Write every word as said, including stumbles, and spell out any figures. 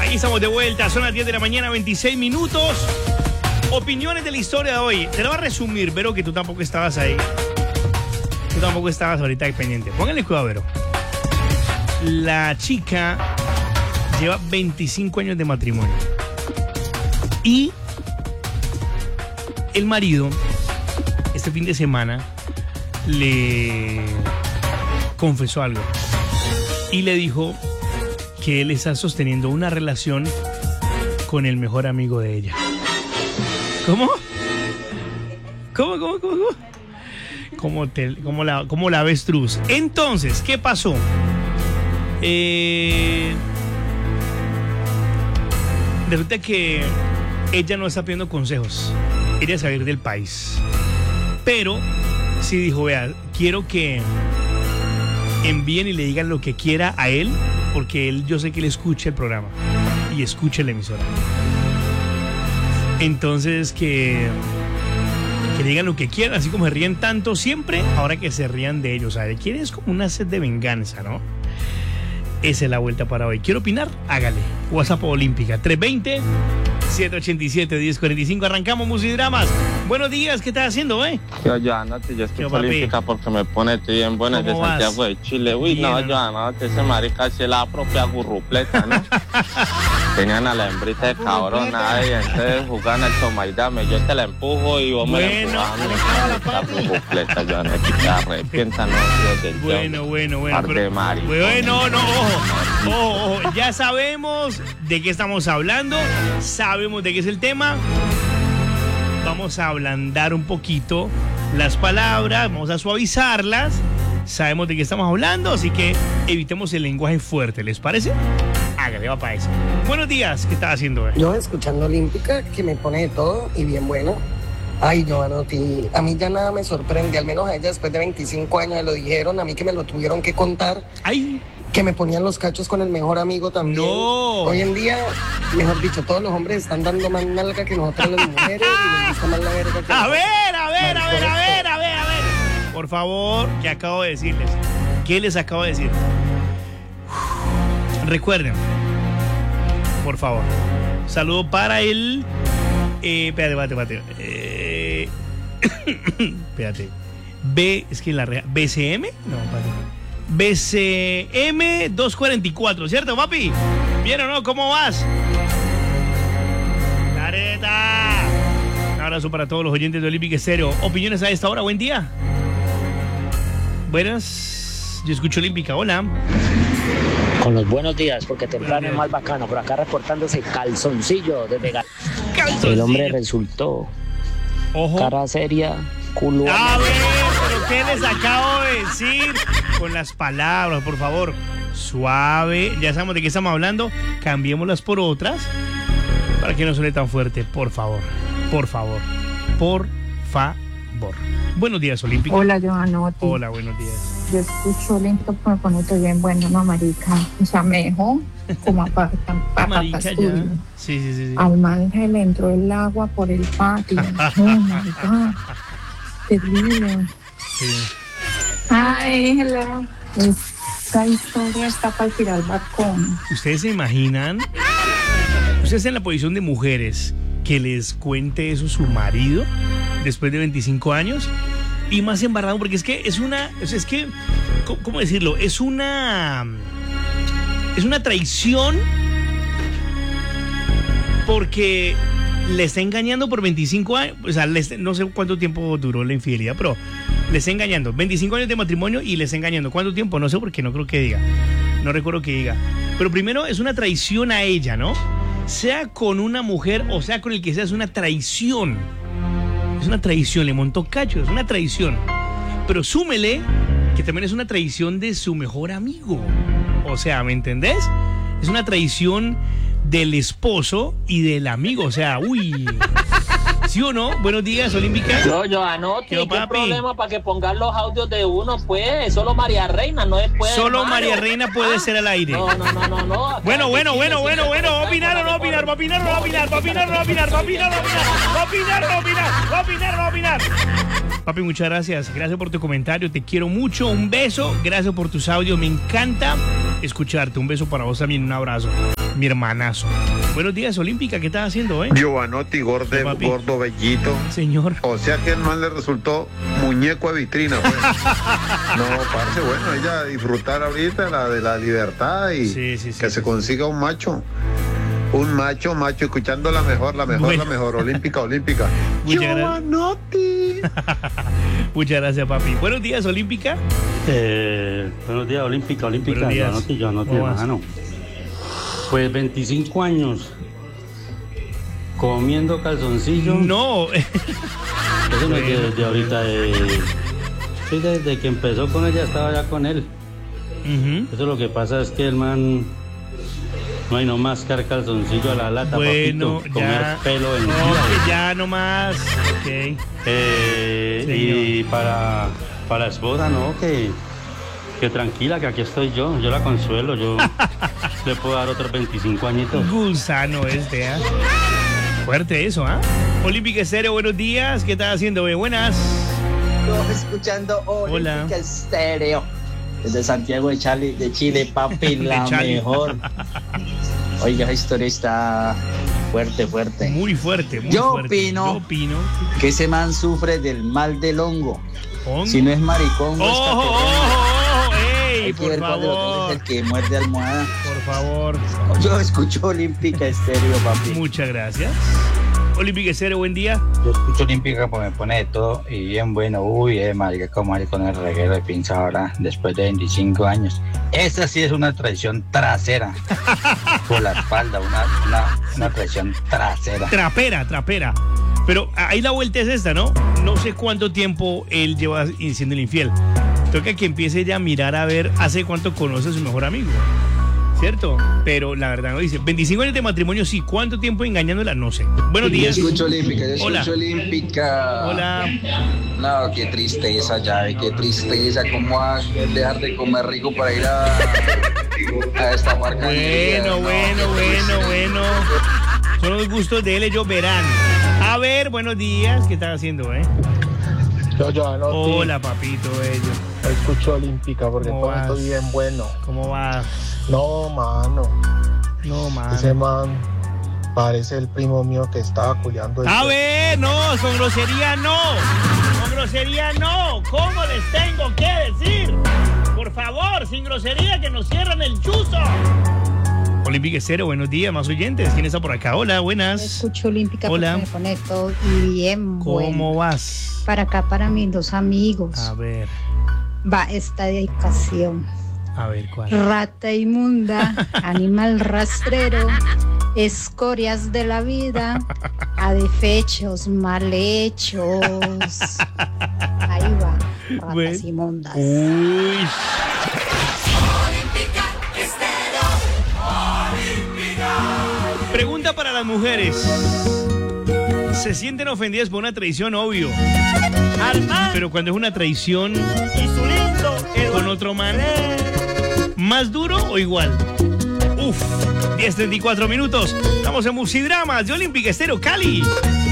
Aquí estamos de vuelta, son las diez de la mañana, veintiséis minutos. Opiniones de la historia de hoy. Te lo voy a resumir, Vero, que tú tampoco estabas ahí. Tú tampoco estabas ahorita ahí pendiente. Póngale cuidado, Vero. La chica lleva veinticinco años de matrimonio. Y el marido, este fin de semana, le confesó algo. Y le dijo que él está sosteniendo una relación con el mejor amigo de ella. ¿Cómo? ¿Cómo, cómo, cómo? Como, te, como, la, como la avestruz. Entonces, ¿qué pasó? Eh, resulta que ella no está pidiendo consejos. Ella es salir del país. Pero sí dijo, vea, quiero que envíen y le digan lo que quiera a él, porque él, yo sé que él escucha el programa y escucha la emisora. Entonces que, que digan lo que quieran, así como se ríen tanto siempre, ahora que se rían de ellos. O sea, de quién es como una sed de venganza, ¿no? Esa es la vuelta para hoy. ¿Quiere opinar? Hágale. WhatsApp Olímpica tres dos cero, siete ocho siete, uno cero cuatro cinco. Arrancamos Musidramas. Buenos días, ¿qué estás haciendo, eh? Yo, Joanote, yo estoy Olímpica porque me pone bien buena de Santiago vas? de Chile. Uy, bien, no, Joanote, ese marica es la propia gurrupleta, ¿no? Tenían a la hembrita de cabrona ahí, entonces jugaban al toma y dame. Yo te la empujo y vos bueno, me la empujás. La gurrupleta, Joanote, te arrepientas, no, Dios del Bueno, Dios. bueno, bueno. Pero, bueno, no, ojo, ojo, ojo. Ya sabemos de qué estamos hablando, sabemos de qué es el tema. Vamos a ablandar un poquito las palabras, vamos a suavizarlas. Sabemos de qué estamos hablando, así que evitemos el lenguaje fuerte, ¿les parece? Hágale, va para eso. Buenos días, ¿qué estás haciendo? Eh? Yo escuchando Olímpica, que me pone de todo y bien bueno. Ay, Joanote, a mí ya nada me sorprende, al menos a ella después de veinticinco años me lo dijeron, a mí que me lo tuvieron que contar. Ay. Que me ponían los cachos con el mejor amigo también. No. Hoy en día, mejor dicho, todos los hombres están dando más nalga que nosotros las mujeres y les gusta más la verga que A nosotros. ver, a ver, a ver, a ver, a ver, a ver. Por favor, ¿qué acabo de decirles? ¿Qué les acabo de decir? Recuerden, por favor, saludo para el... Eh, espérate, espérate, espérate. Eh, espérate. B, es que la real... ¿B C M? No, espérate. B C M doscientos cuarenta y cuatro, ¿cierto, papi? ¿Bien o no? ¿Cómo vas? ¡Careta! Un abrazo para todos los oyentes de Olímpica Estéreo. ¿Opiniones a esta hora? Buen día. Buenas. Yo escucho Olímpica. Hola. Con los buenos días, porque temprano es más bacano. Por acá reportándose Calzoncillo desde Gal... Calzoncillo. El hombre resultó. Ojo. Cara seria, culo. A ver, pero ¿qué les acabo de decir? Con las palabras, por favor. Suave. Ya sabemos de qué estamos hablando. Cambiémoslas por otras para que no suene tan fuerte. Por favor. Por favor. Por favor. Buenos días, Olímpica. Hola, Joanote. Hola, buenos días. Yo escucho Olímpica porque me pone todo bien bueno, no, marica. O sea, me dejó como aparta, Marica, ya. Sí, sí, sí, sí. Al man se le entró el agua por el patio. Oh, marica. Terrible. Sí. Ay, hello. Esta historia está para tirar al balcón. ¿Ustedes se imaginan? ¿Ustedes en la posición de mujeres que les cuente eso su marido después de veinticinco años? Y más embarrado, porque es que es una... Es que, ¿cómo decirlo? Es una... Es una traición porque le está engañando por veinticinco años. O sea, le está, no sé cuánto tiempo duró la infidelidad, pero le está engañando. veinticinco años de matrimonio y le está engañando. ¿Cuánto tiempo? No sé, porque no creo que diga. No recuerdo que diga. Pero primero es una traición a ella, ¿no? Sea con una mujer o sea con el que sea, es una traición. Es una traición, le montó cacho, es una traición. Pero súmele que también es una traición de su mejor amigo. O sea, ¿me entendés? Es una traición del esposo y del amigo. O sea, uy. ¿Sí o no? Buenos días, Olímpica. Yo, Joanote, ¿qué, ¿qué problema para que pongan los audios de uno? Pues, solo María Reina, no después. Solo María Reina puede ah, ser al aire. No, no, no, no, no. Bueno, bueno, bueno, bueno, bueno. ¿Va a opinar o no va a opinar? ¿Va a opinar o no va a opinar? ¿Va a opinar o no va a opinar? ¿Va a opinar o no va a opinar? ¿Va a opinar o no va a opinar? ¿Va a opinar o no va a opinar? Papi, muchas gracias. Gracias por tu comentario. Te quiero mucho. Un beso. Gracias por tus audios. Me encanta escucharte. Un beso para vos también. Un abrazo. Mi hermanazo. Buenos días, Olímpica, ¿qué estás haciendo, eh? Giovanotti, gordo, gordo, bellito. Señor. O sea que el man le resultó muñeco de vitrina, pues. No, parece bueno, ella disfrutar ahorita la de la libertad y sí, sí, sí, que sí, se sí. consiga un macho. Un macho, macho, escuchando la mejor, la mejor, bueno. la mejor, olímpica, olímpica. Giovanotti. Muchas gracias, papi. Buenos días, Olímpica. Eh, buenos días, Olímpica, Olímpica. Buenos días. Giovanotti, Giovanotti, hermano. Pues veinticinco años comiendo calzoncillos. No. Eso no es que desde ahorita, de, sí, desde que empezó con ella estaba ya con él. Uh-huh. Eso lo que pasa es que el man no hay no mascar calzoncillo a la lata, bueno, papito, comer ya, pelo en no, día. que ya no más. Okay. Eh, y para para la esposa, no, que que tranquila, que aquí estoy yo, yo la consuelo, yo le puedo dar otros veinticinco añitos. Gusano este, ¿ah? ¿eh? Fuerte eso, ¿ah? ¿eh? Olímpica Estéreo, buenos días, ¿qué estás haciendo, be? Buenas. Yo escuchando Olímpica Estéreo desde Santiago de Chile, de Chile, papi, la mejor. Oiga, esa historia está fuerte, fuerte. Muy fuerte, muy yo fuerte. Opino yo opino que ese man sufre del mal del hongo. ¿Hongo? Si no es maricón, ¡ojo, ojo, ojo! ¡Ey, hay que por ver cuál de los dos favor! es el que muerde almohada. Por favor. Yo escucho Olímpica Estéreo, papi. Muchas gracias. Olímpica Estéreo, buen día. Yo escucho Olímpica porque me pone de todo y bien bueno. Uy, eh, marica, como hay con el reguero de pinza ahora después de veinticinco años. Esa sí es una traición trasera. Por la espalda, una, una, una traición trasera. Trapera, trapera. Pero ahí la vuelta es esta, ¿no? No sé cuánto tiempo él lleva siendo el infiel. Toca que empiece ya a mirar a ver hace cuánto conoce a su mejor amigo. ¿Cierto? Pero la verdad no dice. veinticinco años de matrimonio, sí. ¿Cuánto tiempo engañándola? No sé. Buenos días. Yo escucho Olímpica, yo Hola. escucho Olímpica. Hola. No, qué tristeza, ya, qué tristeza. ¿Cómo va a dejar de comer rico para ir a, a esta marca? Bueno, no, bueno, bueno, bueno. Son los gustos de él, ellos verán. A ver, buenos días. ¿Qué estás haciendo, eh? Yo, yo, no, Hola, papito, bello. Escucho Olímpica porque ¿Cómo todo esto vas? bien bueno. ¿Cómo va? No, mano. No, mano. Ese man parece el primo mío que estaba cuidando. A ver, no, con grosería no. Con grosería no. ¿Cómo les tengo que decir? Por favor, sin grosería, que nos cierran el chuzo. Olímpica Estéreo, buenos días, más oyentes. ¿Quién está por acá? Hola, buenas. Escucho Olímpica Hola. porque me pone todo y bien bueno. ¿Cómo vas? Para acá, para mis dos amigos. A ver. Va esta dedicación. A ver, ¿cuál? Rata inmunda, animal rastrero, escorias de la vida, a defechos mal hechos. Ahí va, ratas bueno. inmundas. Uy. Pregunta para las mujeres. ¿Se sienten ofendidas por una traición? Obvio. Pero cuando es una traición con otro man, ¿más duro o igual? Uf, diez treinta y cuatro minutos. Estamos en Musidramas de Olímpica Estéreo Cali.